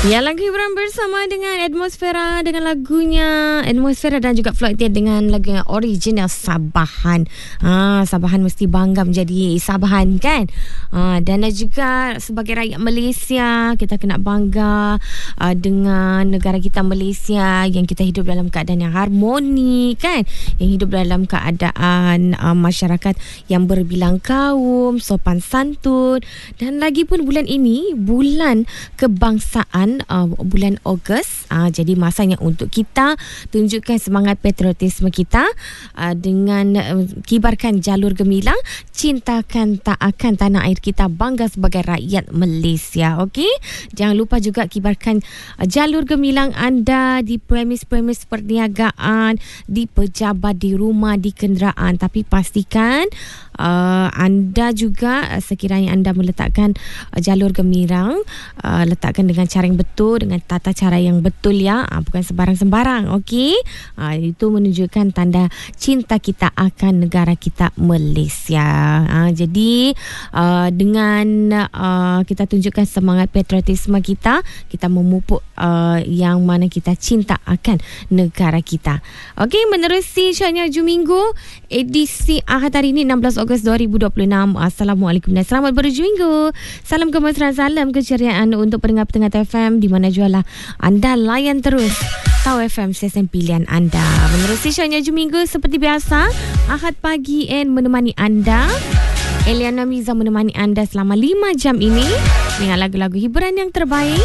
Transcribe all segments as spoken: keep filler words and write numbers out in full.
Ya, lagu hiburan bersama dengan Atmosfera dengan lagunya Atmosfera dan juga Floyd dengan lagunya original Sabahan. Ha, Sabahan mesti bangga menjadi Sabahan kan? Ha, dan juga sebagai rakyat Malaysia, kita kena bangga uh, dengan negara kita Malaysia yang kita hidup dalam keadaan yang harmoni kan? Yang hidup dalam keadaan uh, masyarakat yang berbilang kaum, sopan santun. Dan lagi pun bulan ini, bulan kebangsaan, Uh, bulan Ogos, uh, jadi masanya untuk kita tunjukkan semangat patriotisme kita uh, dengan uh, kibarkan jalur gemilang, cintakan taatkan tanah air kita, bangga sebagai rakyat Malaysia. Okey, jangan lupa juga kibarkan uh, jalur gemilang anda di premis-premis perniagaan, di pejabat, di rumah, di kenderaan. Tapi pastikan uh, anda juga uh, sekiranya anda meletakkan uh, jalur gemilang, uh, letakkan dengan cara yang betul, dengan tata cara yang betul ya, ha, bukan sembarang-sembarang. Okey, ha, itu menunjukkan tanda cinta kita akan negara kita Malaysia. Ha, jadi uh, dengan uh, kita tunjukkan semangat patriotisme kita, kita memupuk uh, yang mana kita cinta akan negara kita. Okey, menerusi Syaknya Hujung Minggu edisi Ahad hari ini enam belas Ogos dua ribu dua puluh enam. Assalamualaikum dan selamat berhujung minggu. Salam kemesraan, salam keceriaan untuk pendengar-pendengar T F M di mana jualah anda layan terus Tau F M, stesen pilihan anda. Menerusi Syaknya Hujung Minggu seperti biasa, Ahad pagi and menemani anda, Eliana Miza menemani anda selama lima jam ini dengan lagu-lagu hiburan yang terbaik.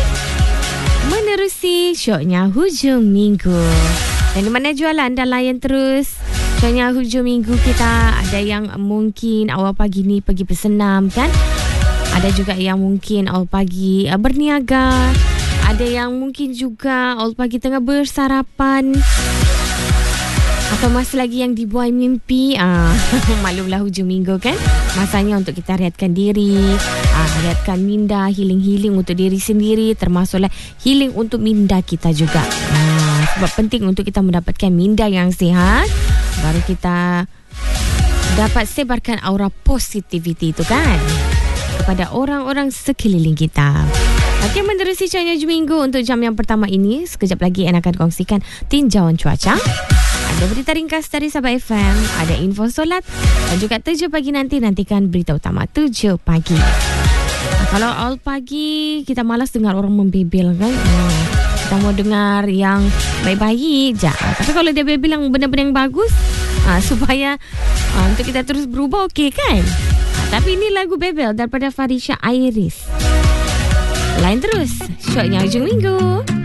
Menerusi Syaknya Hujung Minggu, dan di mana jualah anda layan terus Syaknya Hujung Minggu kita. Ada yang mungkin awal pagi ni pergi bersenam kan, ada juga yang mungkin awal pagi uh, berniaga, ada yang mungkin juga awal pagi tengah bersarapan, atau masih lagi yang dibuai mimpi. Ah, maklumlah hujung minggu kan, masanya untuk kita rehatkan diri, ah, rehatkan minda, healing-healing untuk diri sendiri, termasuklah healing untuk minda kita juga. Ah, sebab penting untuk kita mendapatkan minda yang sihat, baru kita dapat sebarkan aura positivity itu kan kepada orang-orang sekeliling kita. Okey, menerusi Syaknya Hujung Minggu untuk jam yang pertama ini. Sekejap lagi Ana akan kongsikan tinjauan cuaca. Ada berita ringkas dari Sabah F M, ada info solat, dan juga tujuh pagi nanti nantikan berita utama tujuh pagi. Nah, kalau awal pagi kita malas dengar orang membebel kan. Nah, kita mau dengar yang baik-baik je. Tapi kalau dia bebel yang benda-benda yang bagus, ah, supaya ah, untuk kita terus berubah, okey kan? Tapi ini lagu Bebel daripada Farisha Iris. Lain terus Syaknya Hujung Minggu.